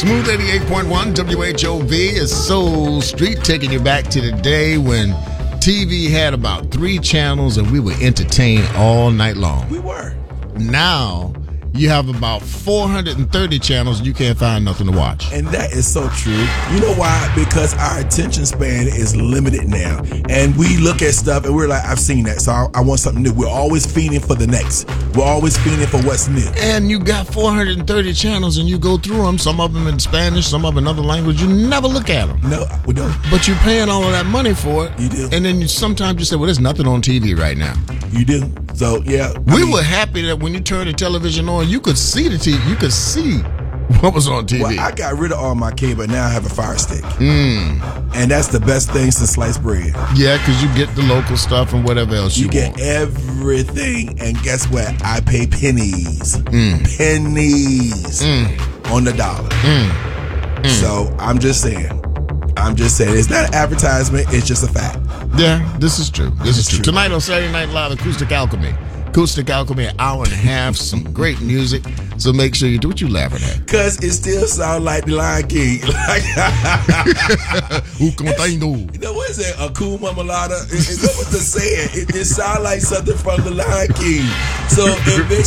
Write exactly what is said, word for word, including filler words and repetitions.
Smooth eighty-eight point one W H O V is Soul Street, taking you back to the day when T V had about three channels and we were entertained all night long. We were. Now you have about four hundred thirty channels and you can't find nothing to watch. And that is so true. You know why? Because our attention span is limited now. And we look at stuff and we're like, I've seen that, so I, I want something new. We're always feeding for the next. We're always feeding for what's new. And you got four hundred thirty channels and you go through them, some of them in Spanish, some of them in another language. You never look at them. No, we don't. But you're paying all of that money for it. You do. And then you, sometimes you say, well, there's nothing on T V right now. You do. So, yeah. I We mean, were happy that when you turned the television on, you could see the T V. You could see what was on T V. Well, I got rid of all my cable, now I have a Fire Stick. Mm. And that's the best thing since sliced bread. Yeah, because you get the local stuff and whatever else you, You get want. everything, and guess what? I pay pennies. Mm. Pennies Mm. on the dollar. Mm. Mm. So I'm just saying. I'm just saying. It's not an advertisement. It's just a fact. Yeah, this is true. This is It's true. true. Tonight on Saturday Night Live, Acoustic Alchemy. Acoustic Alchemy, an hour and a half, some great music. So make sure you do what you laughing at. Cause it still sounds like the Lion King. Like, Who contando? you know what is it? Akuma Malata? Is that what they're saying? It, it sounds like something from the Lion King. So it makes